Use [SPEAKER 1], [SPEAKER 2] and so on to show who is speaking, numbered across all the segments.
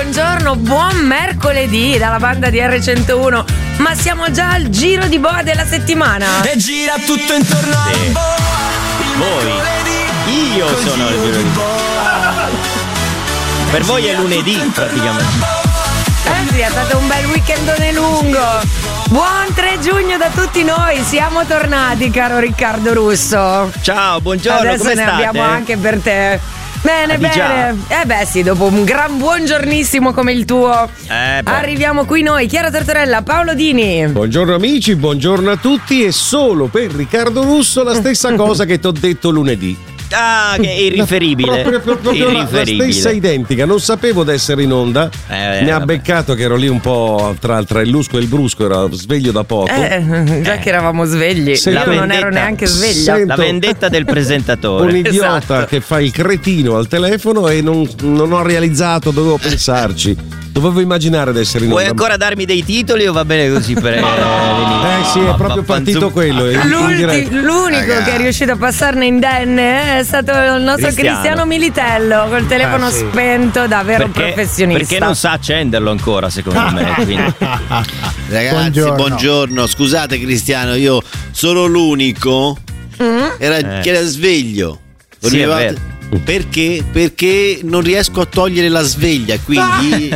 [SPEAKER 1] buongiorno, buon mercoledì dalla banda di R101. Ma siamo già al giro di boa della settimana.
[SPEAKER 2] E gira tutto intorno a
[SPEAKER 3] voi. Io sono il giro di boa. Per voi è lunedì praticamente.
[SPEAKER 1] Sì, è stato un bel weekendone lungo. Buon 3 giugno da tutti noi, siamo tornati, caro Riccardo Russo.
[SPEAKER 3] Ciao, buongiorno,
[SPEAKER 1] adesso
[SPEAKER 3] come state?
[SPEAKER 1] Adesso ne abbiamo anche per te. Bene, bene. Beh sì, dopo un gran buongiornissimo come il tuo, arriviamo qui noi, Chiara Tortorella, Paolo Dini.
[SPEAKER 4] Buongiorno amici, buongiorno a tutti. E solo per Riccardo Russo la stessa cosa che ti ho detto lunedì.
[SPEAKER 3] Ah, che è irriferibile.
[SPEAKER 4] Proprio
[SPEAKER 3] irriferibile.
[SPEAKER 4] La stessa identica. Non sapevo d'essere in onda. Mi ha beccato che ero lì un po' tra il lusco e il brusco. Ero sveglio da poco.
[SPEAKER 1] Già che eravamo svegli. Io non ero neanche sveglia.
[SPEAKER 3] La vendetta del presentatore.
[SPEAKER 4] Un idiota che fa il cretino al telefono e non ho realizzato, dovevo pensarci. Dovevo immaginare di essere in onda.
[SPEAKER 3] Vuoi ancora darmi dei titoli o va bene così per venire?
[SPEAKER 4] Sì, è proprio partito quello.
[SPEAKER 1] L'unico che è riuscito a passarne indenne è stato il nostro Cristiano Militello col telefono spento da vero professionista.
[SPEAKER 3] Perché non sa accenderlo ancora, secondo me. Quindi.
[SPEAKER 5] Ragazzi, buongiorno. Scusate Cristiano, io sono l'unico che era sveglio.
[SPEAKER 3] Sì, è vero.
[SPEAKER 5] Perché? Perché non riesco a togliere la sveglia, quindi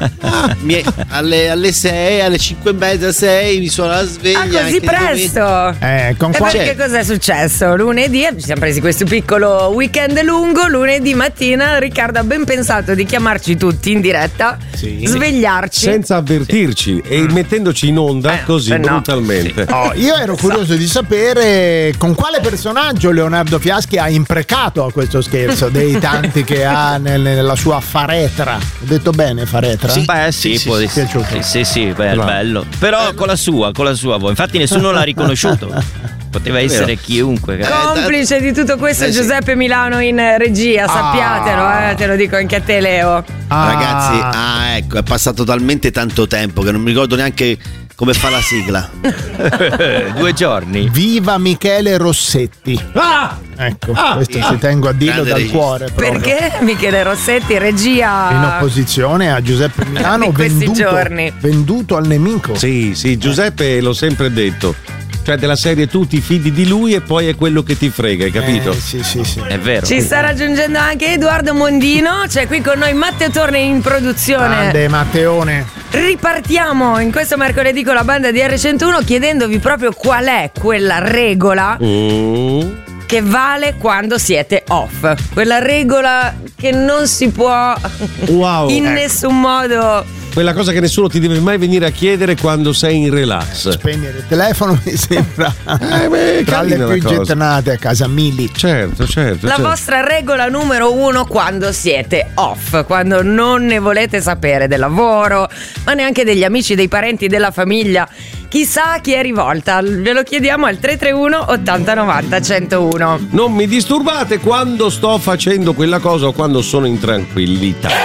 [SPEAKER 5] alle 6, alle 5:30, 6 mi suona la sveglia.
[SPEAKER 1] Così presto? Perché cos'è successo? Lunedì ci siamo presi questo piccolo weekend lungo. Lunedì mattina Riccardo ha ben pensato di chiamarci tutti in diretta, svegliarci
[SPEAKER 4] senza avvertirci e mettendoci in onda così brutalmente.
[SPEAKER 6] Io ero curioso di sapere con quale personaggio Leonardo Fiaschi ha imprecato a questo scherzo dei tanti che ha nella sua faretra. Ho detto bene, faretra?
[SPEAKER 3] Sì, può essere. Sì, bello. Però con la sua voce. Infatti nessuno l'ha riconosciuto. Poteva essere chiunque.
[SPEAKER 1] Complice di tutto questo Giuseppe Milano in regia, sappiatelo, te lo dico anche a te, Leo.
[SPEAKER 5] Ragazzi, ecco, è passato talmente tanto tempo che non mi ricordo neanche come fa la sigla.
[SPEAKER 3] 2 giorni.
[SPEAKER 6] Viva Michele Rossetti. Ecco, questo ci tengo a dirlo dal cuore.
[SPEAKER 1] Perché Michele Rossetti, regia
[SPEAKER 6] in opposizione a Giuseppe Milano,
[SPEAKER 1] in questi giorni
[SPEAKER 6] venduto al nemico.
[SPEAKER 4] Sì, Giuseppe l'ho sempre detto. Cioè della serie tu ti fidi di lui e poi è quello che ti frega, hai capito?
[SPEAKER 6] Sì.
[SPEAKER 3] È vero.
[SPEAKER 1] Ci sta raggiungendo anche Edoardo Mondino, c'è qui con noi Matteo Torne in produzione.
[SPEAKER 6] Grande Matteone.
[SPEAKER 1] Ripartiamo in questo mercoledì con la banda di R101 chiedendovi proprio qual è quella regola che vale quando siete off. Quella regola che non si può in nessun modo.
[SPEAKER 4] Quella cosa che nessuno ti deve mai venire a chiedere quando sei in relax.
[SPEAKER 6] Spegnere il telefono mi sembra tra le più gettonate a casa Mili.
[SPEAKER 4] Certo.
[SPEAKER 1] La vostra regola numero 1 quando siete off, quando non ne volete sapere del lavoro, ma neanche degli amici, dei parenti, della famiglia. Chissà chi è rivolta, ve lo chiediamo al 331 80 90 101.
[SPEAKER 4] Non mi disturbate quando sto facendo quella cosa o quando sono in tranquillità.